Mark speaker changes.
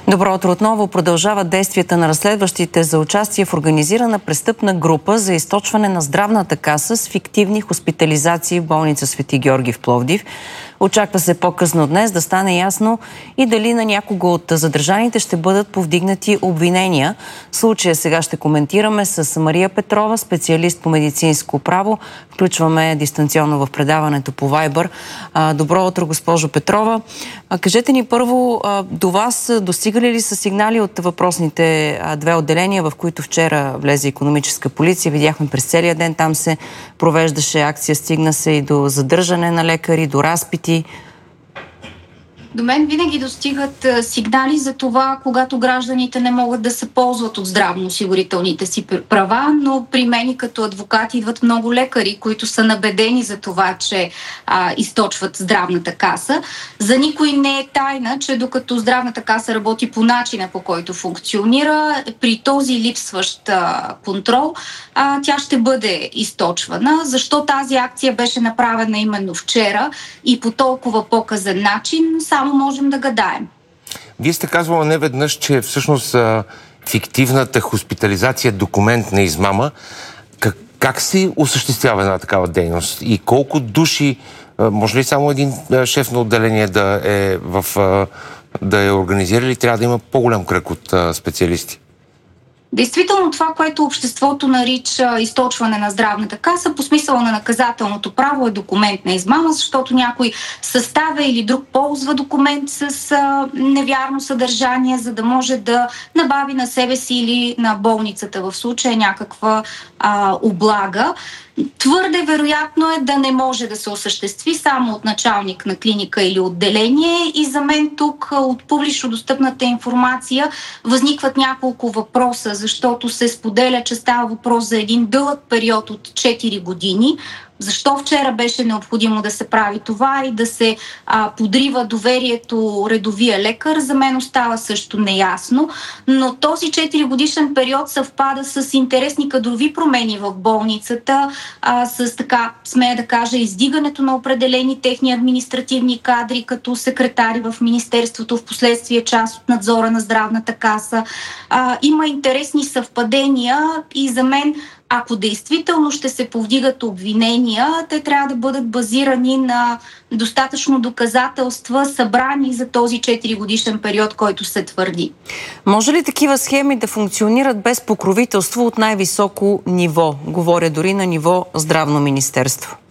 Speaker 1: Добро утро отново. Продължават действията на разследващите за участие в организирана престъпна група за източване на здравната каса с фиктивни хоспитализации в болница Свети Георги в Пловдив. Очаква се по-късно днес да стане ясно и дали на някого от задържаните ще бъдат повдигнати обвинения. Случая сега ще коментираме с Мария Петрова, специалист по медицинско право. Включваме дистанционно в предаването по Viber. Добро утро, госпожо Петрова. Кажете ни първо, до вас достигали ли са сигнали от въпросните две отделения, в които вчера влезе икономическа полиция? Видяхме през целия ден, там се провеждаше акция, стигна се и до задържане на лекари, до разпити.
Speaker 2: До мен винаги достигат сигнали за това, когато гражданите не могат да се ползват от здравноосигурителните си права, но при мен като адвокат идват много лекари, които са набедени за това, че източват здравната каса. За никой не е тайна, че докато здравната каса работи по начина, по който функционира, при този липсващ контрол, тя ще бъде източвана. Защо тази акция беше направена именно вчера и по толкова показан начин, само можем да гадаем.
Speaker 3: Вие сте казвала неведнъж, че всъщност фиктивната хоспитализация е документ на измама. Как се осъществява една такава дейност? И колко души, може ли само един шеф на отделение да е организира, или трябва да има по-голям кръг от специалисти?
Speaker 2: Действително това, което обществото нарича източване на здравната каса, по смисъла на наказателното право е документ на измама, защото някой съставя или друг ползва документ с невярно съдържание, за да може да набави на себе си или на болницата в случая някаква облага. Твърде вероятно е да не може да се осъществи само от началник на клиника или отделение, и за мен тук от публично достъпната информация възникват няколко въпроса, защото се споделя, че става въпрос за един дълъг период от 4 години. Защо вчера беше необходимо да се прави това и да се подрива доверието редовия лекар, за мен остава също неясно. Но този 4-годишен период съвпада с интересни кадрови промени в болницата, с така, смея да кажа, издигането на определени техни административни кадри, като секретари в Министерството, в последствие част от надзора на здравната каса. Има интересни съвпадения и за мен, ако действително ще се повдигат обвинения, те трябва да бъдат базирани на достатъчно доказателства, събрани за този 4-годишен период, който се твърди.
Speaker 1: Може ли такива схеми да функционират без покровителство от най-високо ниво? Говоря дори на ниво здравно министерство.